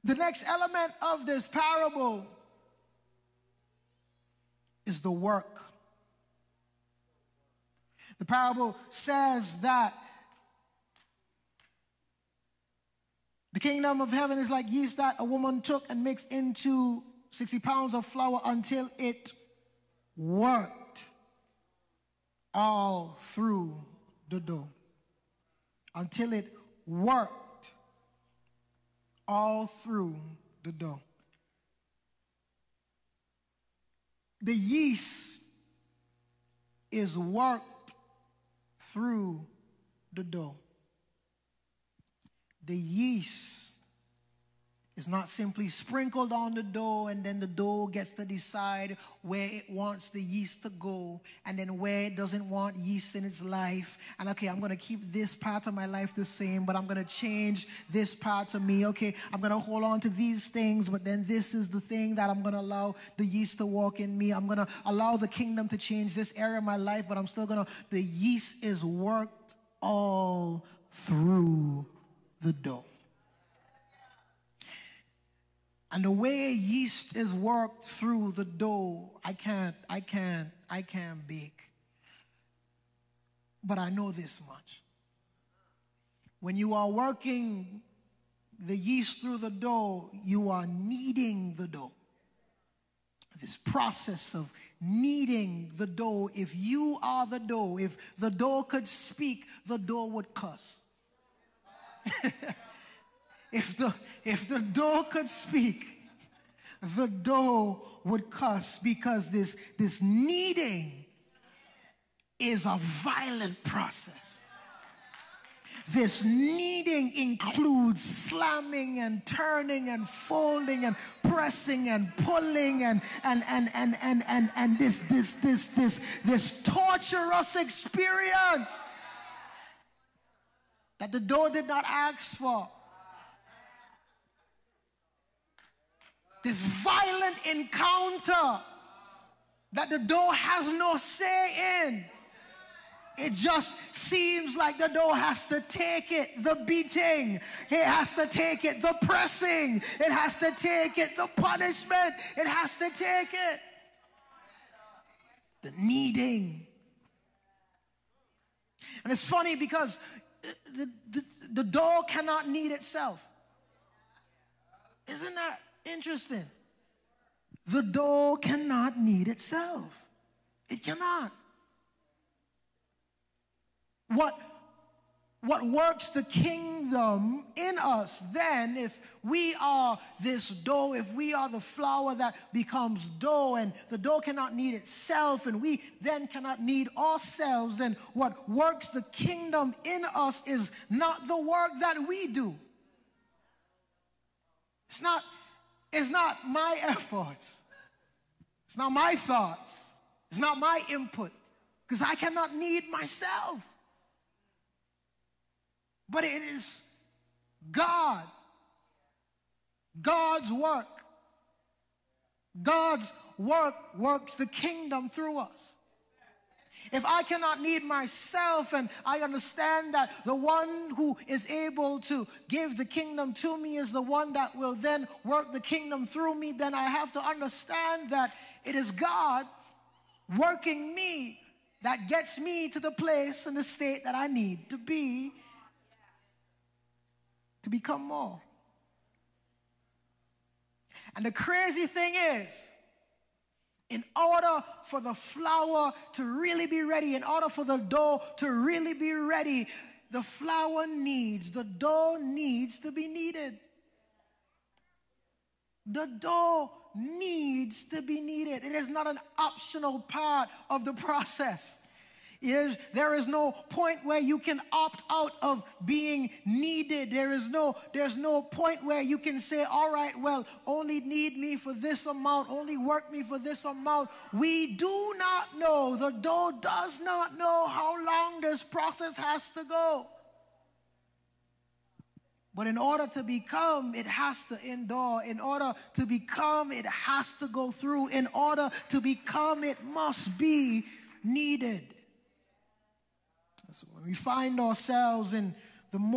The next element of this parable is the work. The parable says that the kingdom of heaven is like yeast that a woman took and mixed into 60 pounds of flour until it worked all through the dough. Until it worked all through the dough. The yeast is worked through the dough. The yeast is not simply sprinkled on the dough and then the dough gets to decide where it wants the yeast to go and then where it doesn't want yeast in its life. And okay, I'm going to keep this part of my life the same, but I'm going to change this part of me. Okay, I'm going to hold on to these things, but then this is the thing that I'm going to allow the yeast to walk in me. I'm going to allow the kingdom to change this area of my life, but I'm still going to, the yeast is worked all through the dough. And the way yeast is worked through the dough, I can't bake. But I know this much. When you are working the yeast through the dough, you are kneading the dough. This process of kneading the dough, if you are the dough, if the dough could speak, the dough would cuss. If the dough could speak, the dough would cuss, because this kneading is a violent process. This kneading includes slamming and turning and folding and pressing and pulling and this torturous experience that the dough did not ask for. This violent encounter that the dough has no say in. It just seems like the dough has to take it, the beating. It has to take it, the pressing. It has to take it, the punishment. It has to take it, the kneading. And it's funny because the dough cannot knead itself. Isn't that interesting? The dough cannot knead itself. It cannot. What works the kingdom in us then, if we are this dough, if we are the flour that becomes dough, and the dough cannot knead itself, and we then cannot knead ourselves, then what works the kingdom in us is not the work that we do. It's not my efforts. It's not my thoughts. It's not my input, because I cannot knead myself. But it is God. God's work. God's work works the kingdom through us. If I cannot knead myself, and I understand that the one who is able to give the kingdom to me is the one that will then work the kingdom through me, then I have to understand that it is God working me that gets me to the place and the state that I need to be to become more. And the crazy thing is, in order for the flour to really be ready, in order for the dough to really be ready, the dough needs to be kneaded. The dough needs to be kneaded. It is not an optional part of the process. There is no point where you can opt out of being kneaded. There's no point where you can say, all right, well, only knead me for this amount, only work me for this amount. We do not know, the dough does not know how long this process has to go. But in order to become, it has to endure. In order to become, it has to go through. In order to become, it must be kneaded. So when we find ourselves in the